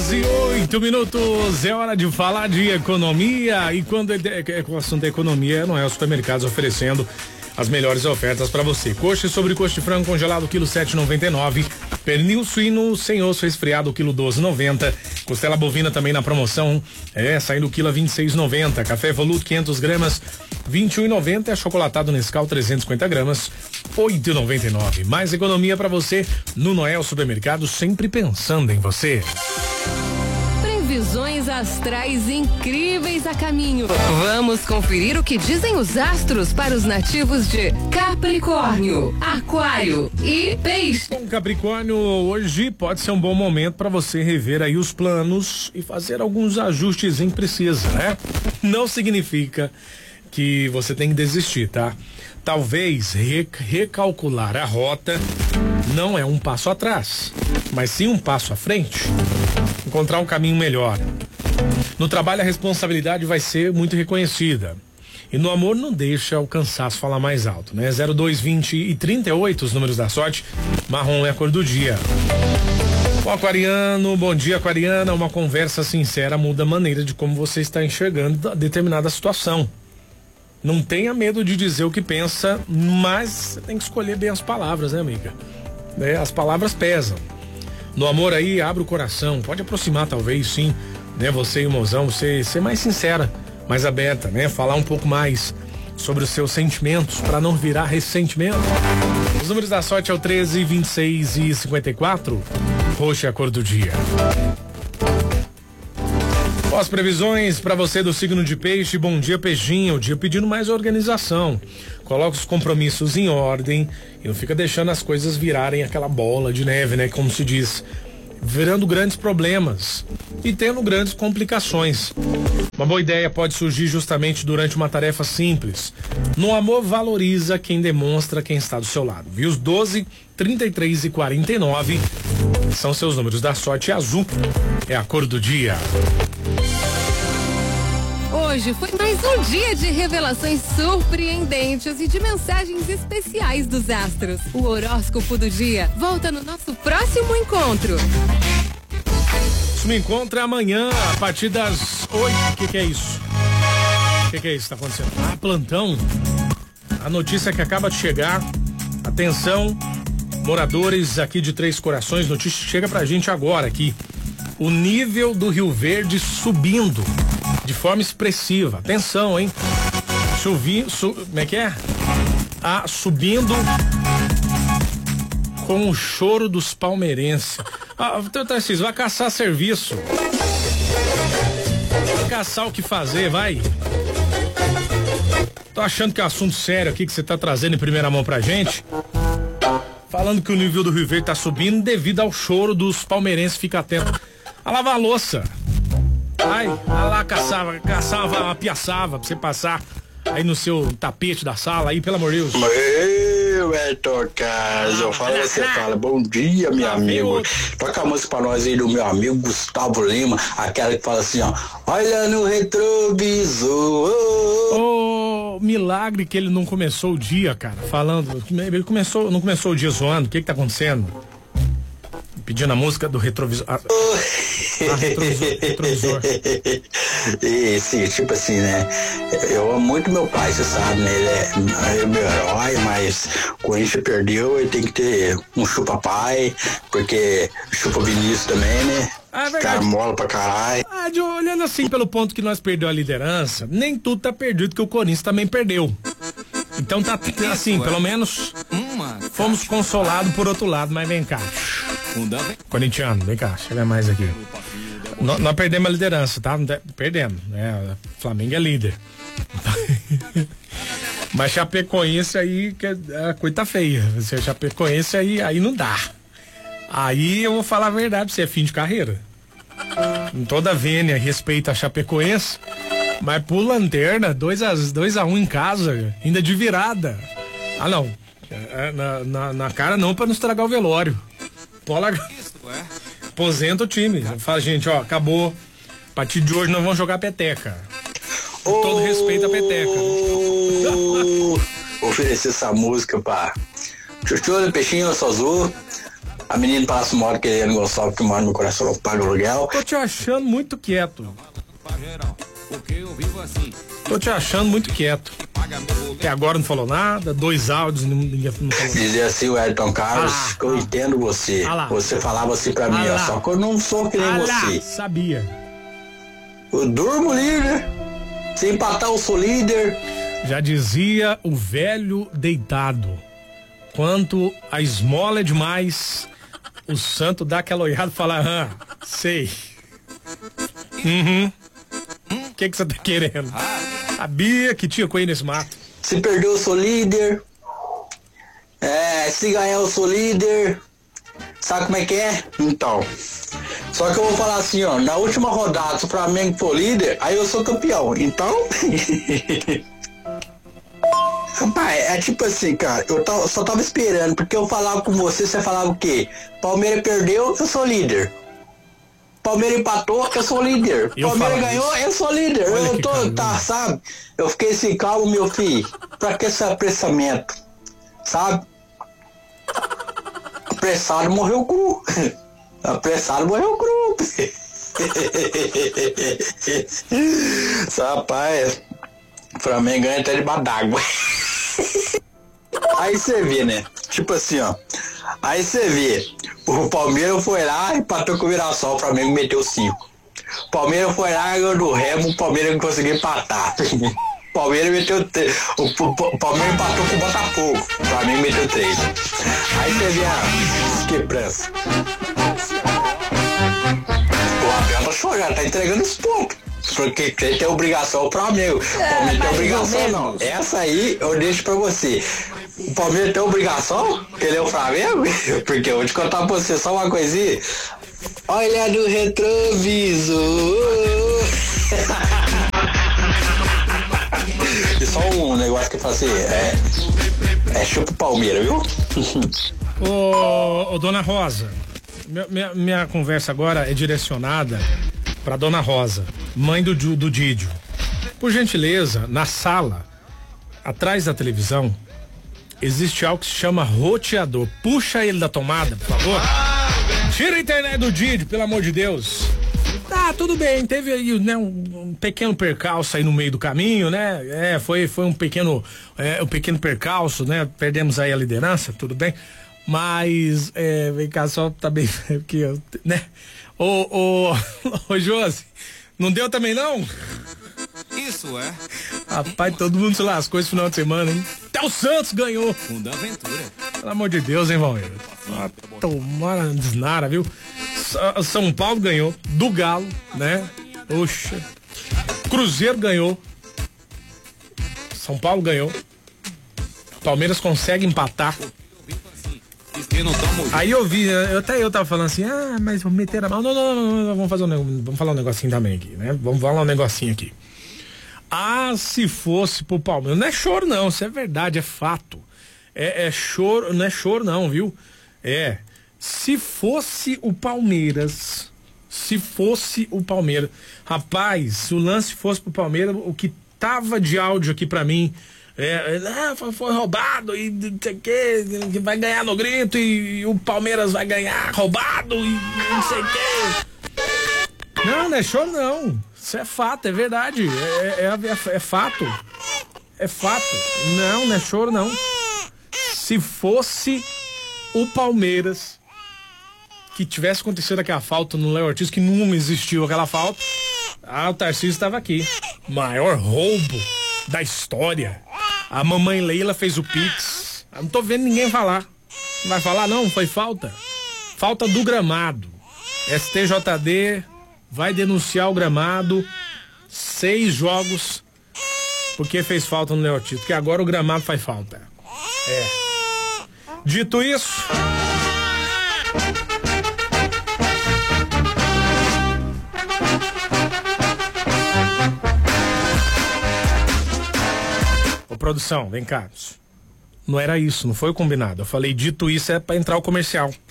11:08. É hora de falar de economia. E quando o assunto é economia, não é o Supermercados oferecendo as melhores ofertas para você. Coxa e sobrecoxa de frango congelado, quilo 7,99. Pernil suíno sem osso resfriado, quilo 12,90. Costela bovina também na promoção, saindo o quilo a 26,90. Café Evoluto 500 gramas, 21,90. Achocolatado Nescau 350 gramas, 8,99. Mais economia para você no Noel Supermercado, sempre pensando em você. Previsões astrais incríveis a caminho. Vamos conferir o que dizem os astros para os nativos de Capricórnio, Aquário e Peixe. Bom, Capricórnio, hoje pode ser um bom momento para você rever aí os planos e fazer alguns ajustes em precisa, né? Não significa que você tem que desistir, tá? Talvez recalcular a rota não é um passo atrás, mas sim um passo à frente. Encontrar um caminho melhor. No trabalho a responsabilidade vai ser muito reconhecida. E no amor não deixa o cansaço falar mais alto, né? 02, 20 e 38 os números da sorte. Marrom é a cor do dia. O aquariano, bom dia, aquariana. Uma conversa sincera muda a maneira de como você está enxergando determinada situação. Não tenha medo de dizer o que pensa, mas você tem que escolher bem as palavras, né, amiga? As palavras pesam. No amor aí, abre o coração, pode aproximar talvez, sim, né? Você e o mozão, você ser mais sincera, mais aberta, né? Falar um pouco mais sobre os seus sentimentos, para não virar ressentimento. Os números da sorte é o 13, 26 e 54. Roxa é a cor do dia. As previsões para você do signo de Peixe. Bom dia, Peixinho. O dia pedindo mais organização. Coloca os compromissos em ordem e não fica deixando as coisas virarem aquela bola de neve, né? Como se diz, virando grandes problemas e tendo grandes complicações. Uma boa ideia pode surgir justamente durante uma tarefa simples. No amor, valoriza quem demonstra quem está do seu lado. Viu? Os 12, 33 e 49 são seus números da sorte. Azul é a cor do dia. Hoje foi mais um dia de revelações surpreendentes e de mensagens especiais dos astros. O horóscopo do dia volta no nosso próximo encontro. Me encontra amanhã a partir das 8. O que é isso? O que é isso que tá acontecendo? Ah, plantão. A notícia que acaba de chegar. Atenção, moradores aqui de Três Corações, notícia chega pra gente agora aqui. O nível do Rio Verde subindo de forma expressiva. Atenção, hein? Como é que é? Subindo com o choro dos palmeirenses. Tarcísio, vai caçar serviço. Vai caçar o que fazer, vai. Tô achando que é um assunto sério aqui que você tá trazendo em primeira mão pra gente. Falando que o nível do Rio Verde tá subindo devido ao choro dos palmeirenses. Fica atento. A lavar a louça. Vai lá, caçava, piaçava pra você passar aí no seu tapete da sala aí, pelo amor de Deus. Meu, Carlos, você fala, bom dia, meu amigo. Toca a música pra nós aí do meu amigo Gustavo Lima, aquela que fala assim, ó, olha no retrovisor. Milagre que ele não começou o dia, cara, falando, ele não começou o dia zoando, o que tá acontecendo? Pedindo a música do retrovisor. Retrovisor. Sim, tipo assim, né? Eu amo muito meu pai, você sabe, né? Ele é meu herói, mas quando a gente perdeu, ele tem que ter um chupa-pai, porque chupa Vinícius também, né? É verdade. Cara mola pra caralho. Olhando assim pelo ponto que nós perdemos a liderança, nem tudo tá perdido, que o Corinthians também perdeu. Então tá assim, pelo menos fomos consolados por outro lado, mas vem cá. Corintiano, vem cá, chega mais aqui. Nós perdemos a liderança, tá? Perdemos, né? Flamengo é líder. Mas Chapecoense aí, a coisa tá feia. Você Chapecoense aí não dá. Aí eu vou falar a verdade, você é fim de carreira. Em toda a vênia, respeita a Chapecoense, mas por lanterna, 2-1 em casa, ainda de virada. Ah, não. Na cara não, pra não estragar o velório. Aposenta o time. Fala, gente, ó, acabou. A partir de hoje nós vamos jogar peteca. Com todo respeito à peteca. Oferecer essa música pra Chuchu do Peixinho, eu sou azul. A menina passa uma hora querendo gostar que mora no coração, não paga aluguel. Tô te achando muito quieto. Tô te achando muito quieto. Até agora não falou nada, 2 áudios, ninguém não falou. Dizia assim o Elton Carlos, que eu entendo você. Você falava assim pra mim, ó, só que eu não sou que nem você. Sabia. Eu durmo líder. Se empatar, eu sou líder. Já dizia o velho deitado. Quanto a esmola é demais, o santo dá aquela olhada e fala, sei. O que você tá querendo? Sabia que tinha coelho nesse mato. Se perder, eu sou líder. Se ganhar, eu sou líder. Sabe como é que é? Então. Só que eu vou falar assim, ó. Na última rodada, se o Flamengo for líder, aí eu sou campeão. Então. Rapaz, é tipo assim, cara. Eu só tava esperando, porque eu falava com você falava o quê? Palmeiras perdeu, eu sou líder. Palmeiras empatou, eu sou líder. Palmeiras ganhou, eu sou líder. Eu tô, sabe? Eu fiquei assim, calmo, meu filho. Pra que esse apressamento? Sabe? Apressado morreu cru. Apressado morreu cru. Rapaz, o Flamengo ganha até debaixo d'água. Aí você vê, né? Tipo assim, ó. Aí você vê. O Palmeiras foi lá e empatou com o Mirassol. O Flamengo meteu 5. O Palmeiras foi lá e ganhou do Remo. O Palmeiras não conseguiu empatar. O Palmeiras meteu 3. O Palmeiras empatou com o Botafogo. O Flamengo meteu 3. Aí você vê a quebrança. O Abel tá chorando, tá entregando os pontos. Porque quem tem obrigação é o Flamengo. O Palmeiras tem obrigação, não. Essa aí eu deixo pra você. O Palmeiras tem obrigação? Porque ele é o Flamengo? Porque eu vou te contar pra você só uma coisinha. Olha no retrovisor. E só um negócio que eu falo assim, chupa o Palmeiras, viu? Ô, Dona Rosa, minha conversa agora é direcionada pra Dona Rosa, mãe do Didio. Por gentileza, na sala, atrás da televisão, existe algo que se chama roteador. Puxa ele da tomada, por favor. Tira a internet do Didio, pelo amor de Deus. Tá, tudo bem, teve aí, né, um pequeno percalço aí no meio do caminho, né? Foi um pequeno percalço, né? Perdemos aí a liderança, tudo bem. Mas, vem cá, só tá bem, porque, né? Ô, Josi, não deu também não? Isso é. Rapaz, todo mundo se lascou esse final de semana, hein? Até o Santos ganhou. Fundo aventura. Pelo amor de Deus, hein, Valmir? Tomara desnara, viu? São Paulo ganhou do Galo, né? Oxa. Cruzeiro ganhou. São Paulo ganhou. Palmeiras consegue empatar. Aí eu vi, eu tava falando assim, mas vamos meter a mão. Não, vamos falar um negocinho também aqui, né? Vamos falar um negocinho aqui. Se fosse pro Palmeiras, não é choro não, isso é verdade, é fato. É choro, não é choro não, viu? Se fosse o Palmeiras, rapaz, se o lance fosse pro Palmeiras, o que tava de áudio aqui pra mim, foi roubado e não sei o que, vai ganhar no grito e o Palmeiras vai ganhar roubado e não sei o que. Não é choro não, isso é fato, é verdade, é fato, é fato, não é choro não. Se fosse o Palmeiras que tivesse acontecido aquela falta no Léo Ortiz, que não existiu aquela falta, o Tarcísio estava aqui. Maior roubo da história. A mamãe Leila fez o Pix. Eu não tô vendo ninguém falar. Não vai falar não, foi falta. Falta do gramado. STJD vai denunciar o gramado. 6 jogos porque fez falta no Léo Ortiz, porque agora o gramado faz falta. Dito isso, produção, vem cá. Não era isso, não foi o combinado. Eu falei, dito isso, é pra entrar o comercial.